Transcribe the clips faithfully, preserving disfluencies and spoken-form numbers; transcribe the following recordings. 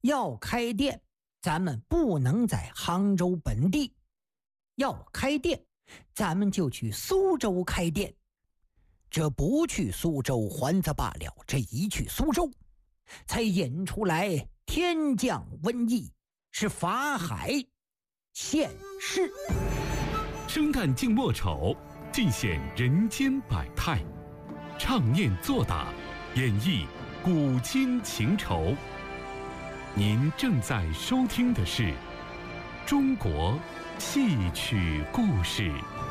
要开店，咱们不能在杭州本地，要开店，咱们就去苏州开店。这不去苏州还则罢了，这一去苏州，才引出来天降瘟疫，是法海现世。 生旦净末丑，尽显人间百态，唱念作打，演绎古今情仇。您正在收听的是中国戏曲故事。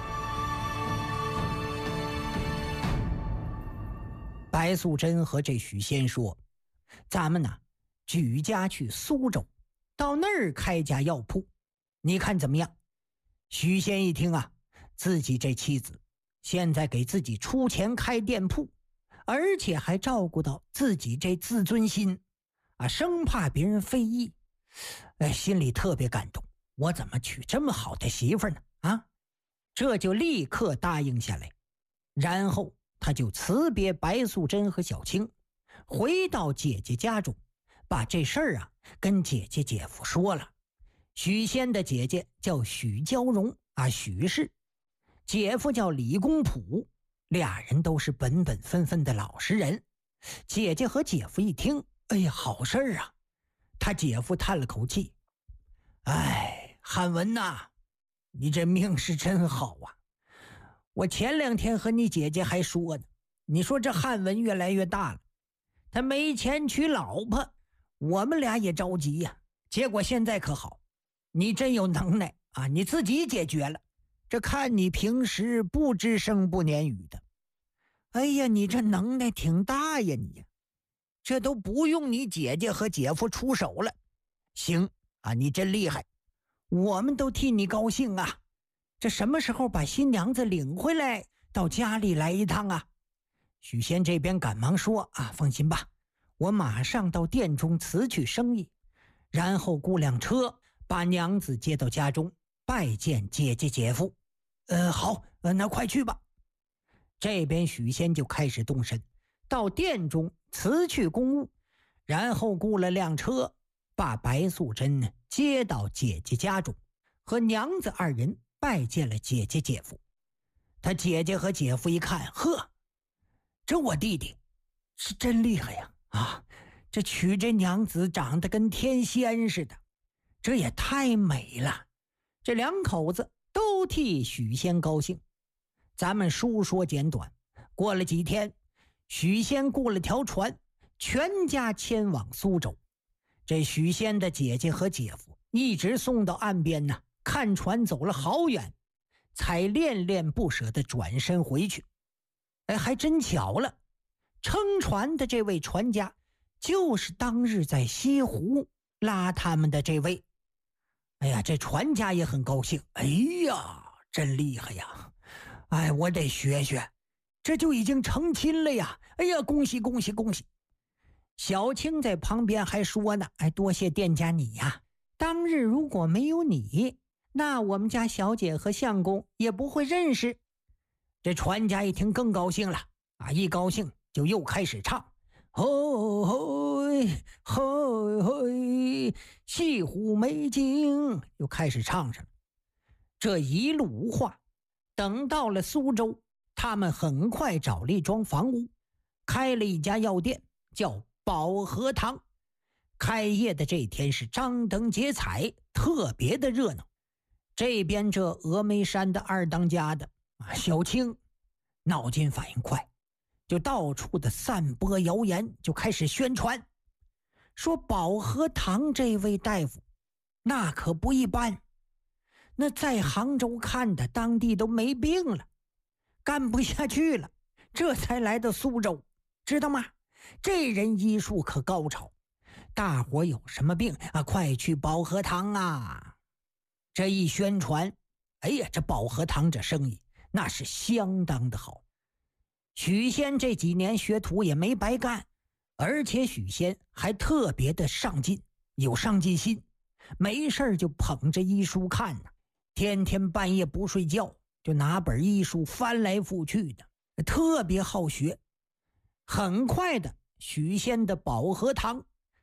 白素贞和这许仙说：“咱们呢，举家去苏州，到那儿开家药铺，你看怎么样？”许仙一听啊，自己这妻子现在给自己出钱开店铺，而且还照顾到自己这自尊心啊，生怕别人非议，哎，心里特别感动。我怎么娶这么好的媳妇呢？啊，这就立刻答应下来。然后他就辞别白素贞和小青，回到姐姐家中，把这事儿啊跟姐姐姐夫说了。许仙的姐姐叫许娇蓉啊，许氏，姐夫叫李公朴，俩人都是本本分分的老实人。姐姐和姐夫一听，哎呀，好事儿啊！他姐夫叹了口气：“哎，汉文呐，你这命是真好啊！我前两天和你姐姐还说呢，你说这汉文越来越大了，他没钱娶老婆，我们俩也着急呀。结果现在可好，你真有能耐啊，你自己解决了。这看你平时不吱声不言语的，哎呀，你这能耐挺大呀你呀！这都不用你姐姐和姐夫出手了。行啊，你真厉害，我们都替你高兴啊。这什么时候把新娘子领回来，到家里来一趟啊？”许仙这边赶忙说：“啊，放心吧，我马上到店中辞去生意，然后雇辆车把娘子接到家中拜见姐姐姐夫。”呃，好，呃，那快去吧。这边许仙就开始动身，到店中辞去公务，然后雇了辆车，把白素贞呢接到姐姐家中，和娘子二人拜见了姐姐姐夫。他姐姐和姐夫一看，呵，这我弟弟是真厉害呀！啊，这娶这娘子长得跟天仙似的，这也太美了。这两口子都替许仙高兴。咱们书说简短，过了几天，许仙雇了条船，全家迁往苏州。这许仙的姐姐和姐夫一直送到岸边呢，看船走了好远，才恋恋不舍地转身回去。哎，还真巧了，撑船的这位船家就是当日在西湖拉他们的这位。哎呀，这船家也很高兴，哎呀，真厉害呀！哎，我得学学，这就已经成亲了呀！哎呀，恭喜恭喜恭喜！小青在旁边还说呢：“哎，多谢店家你呀！当日如果没有你，那我们家小姐和相公也不会认识。”这船家一听更高兴了啊！一高兴就又开始唱：“吼吼吼吼，西湖美景。”又开始唱上了。这一路无话。等到了苏州，他们很快找了一幢房屋，开了一家药店，叫保和堂。开业的这天是张灯结彩，特别的热闹。这边这峨眉山的二当家的啊，小青脑筋反应快，就到处的散播谣言，就开始宣传，说保和堂这位大夫那可不一般，那在杭州看的当地都没病了，干不下去了，这才来到苏州，知道吗？这人医术可高超，大伙有什么病啊，快去保和堂啊！这一宣传，哎呀，这保和堂这生意那是相当的好。许仙这几年学徒也没白干，而且许仙还特别的上进，有上进心，没事就捧着医书看呢，天天半夜不睡觉，就拿本医书翻来覆去的，特别好学。很快的，许仙的保和堂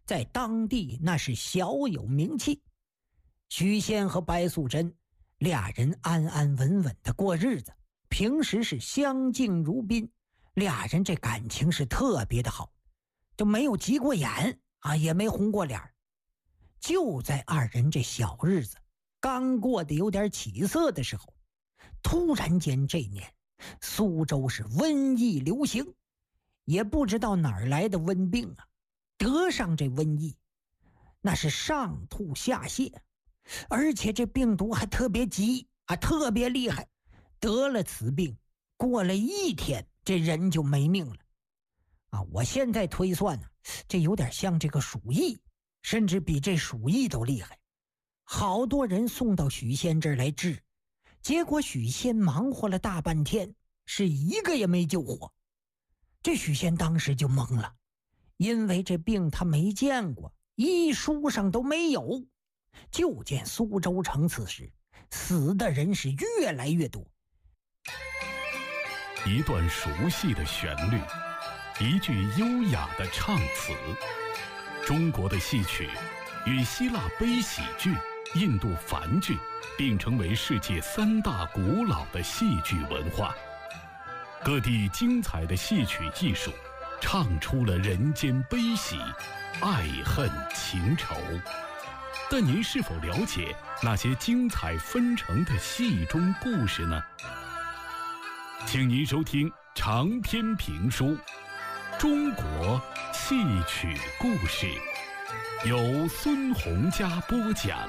在当地那是小有名气。许仙和白素贞俩人安安稳稳的过日子，平时是相敬如宾，俩人这感情是特别的好，就没有急过眼啊，也没红过脸。就在二人这小日子刚过得有点起色的时候，突然间这年苏州是瘟疫流行，也不知道哪儿来的瘟病啊，得上这瘟疫那是上吐下泻，而且这病毒还特别急啊，特别厉害，得了此病过了一天这人就没命了啊！我现在推算呢、啊，这有点像这个鼠疫，甚至比这鼠疫都厉害。好多人送到许仙这儿来治，结果许仙忙活了大半天，是一个也没救活。这许仙当时就懵了，因为这病他没见过，医书上都没有。就见苏州城此时死的人是越来越多。 一段熟悉的旋律，一句优雅的唱词。中国的戏曲与希腊悲喜剧、印度梵剧并称为世界三大古老的戏剧文化。各地精彩的戏曲艺术唱出了人间悲喜、爱恨情仇。但您是否了解那些精彩纷呈的戏中故事呢？请您收听长篇评书《中国戏曲故事》，由孙洪嘉播讲。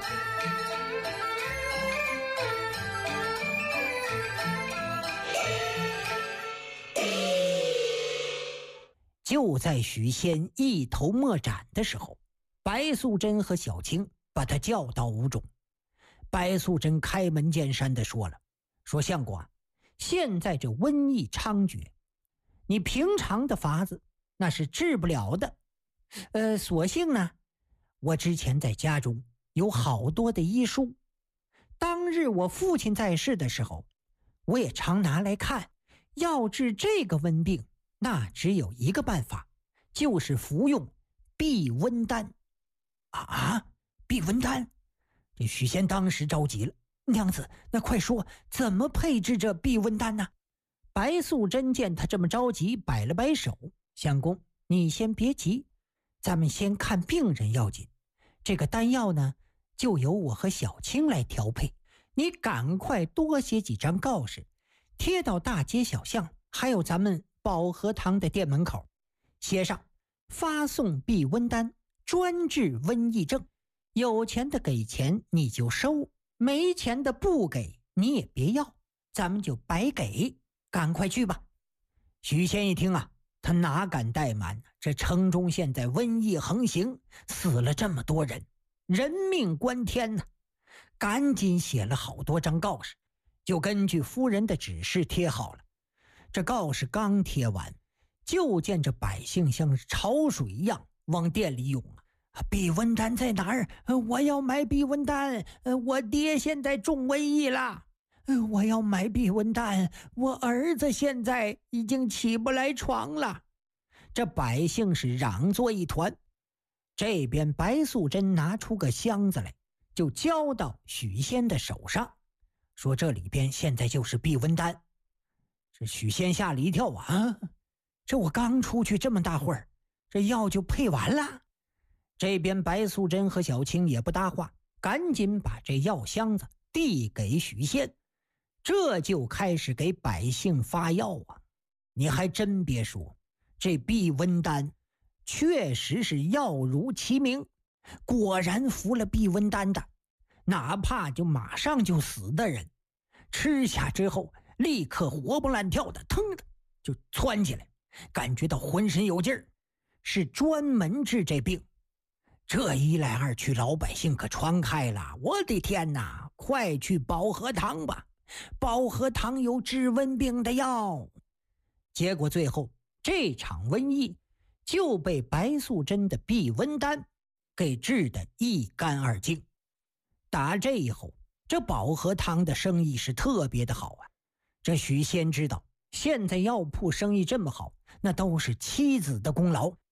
就在许仙一头没展的时候，白素贞和小青把他叫到屋中。白素贞开门见山地说了，说相公啊，现在这瘟疫猖獗，你平常的法子那是治不了的。呃，所幸呢，我之前在家中有好多的医书，当日我父亲在世的时候，我也常拿来看。要治这个瘟病，那只有一个办法，就是服用避瘟丹。啊，避瘟丹！这许仙当时着急了，娘子，那快说怎么配制这避瘟丹呢？白素贞见他这么着急，摆了摆手，相公，你先别急，咱们先看病人要紧。这个丹药呢，就由我和小青来调配，你赶快多写几张告示，贴到大街小巷，还有咱们保和堂的店门口，写上发送避瘟丹，专治瘟疫症，有钱的给钱你就收，没钱的不给你也别要，咱们就白给，赶快去吧。许仙一听啊，他哪敢怠慢，这城中现在瘟疫横行，死了这么多人，人命关天呢，赶紧写了好多张告示，就根据夫人的指示贴好了。这告示刚贴完，就见这百姓像潮水一样往店里涌啊！避瘟丹在哪儿？我要买避瘟丹！我爹现在中瘟疫了！我要买避瘟丹！我儿子现在已经起不来床了！这百姓是嚷作一团。这边白素贞拿出个箱子来，就交到许仙的手上，说这里边现在就是避瘟丹。这许仙吓了一跳啊！这我刚出去这么大会儿，这药就配完了。这边白素贞和小青也不搭话，赶紧把这药箱子递给许仙，这就开始给百姓发药啊！你还真别说，这避瘟丹确实是药如其名，果然服了避瘟丹的，哪怕就马上就死的人，吃下之后立刻活蹦乱跳的，腾的就窜起来，感觉到浑身有劲儿，是专门治这病。这一来二去，老百姓可传开了，我的天哪，快去保和堂吧，保和堂有治瘟病的药。结果最后这场瘟疫就被白素贞的避瘟丹给治得一干二净。打这以后，这保和堂的生意是特别的好啊。这许仙知道现在药铺生意这么好，那都是妻子的功劳，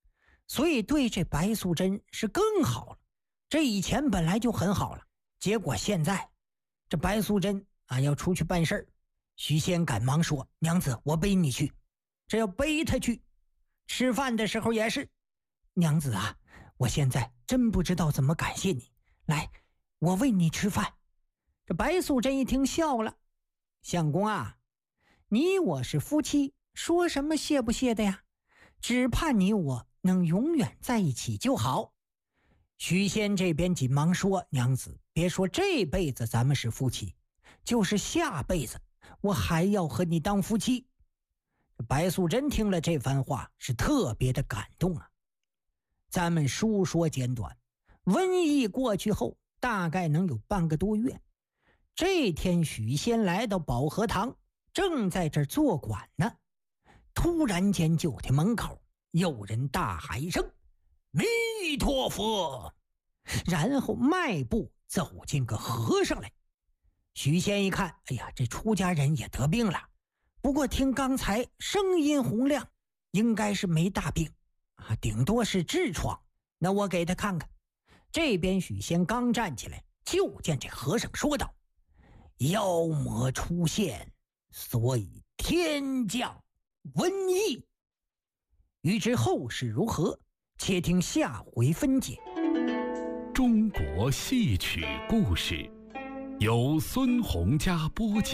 所以对这白素贞是更好了。这以前本来就很好了，结果现在这白素贞啊要出去办事儿，许仙赶忙说：“娘子，我背你去。”这要背她去。吃饭的时候也是：“娘子啊，我现在真不知道怎么感谢你，来，我喂你吃饭。”这白素贞一听笑了：“相公啊，你我是夫妻，说什么谢不谢的呀？只盼你我能永远在一起就好。”许仙这边紧忙说：“娘子，别说这辈子咱们是夫妻，就是下辈子我还要和你当夫妻。”白素贞听了这番话是特别的感动啊。咱们书说简短，瘟疫过去后大概能有半个多月。这天许仙来到保和堂，正在这儿坐馆呢，突然间就听门口有人大喊一声：“弥陀佛！”然后迈步走进个和尚来。许仙一看，哎呀，这出家人也得病了，不过听刚才声音洪亮，应该是没大病啊，顶多是痔疮。那我给他看看。这边许仙刚站起来，就见这和尚说道：“妖魔出现，所以天降瘟疫。”欲知后事如何，且听下回分解。 中国戏曲故事由孙洪家播讲。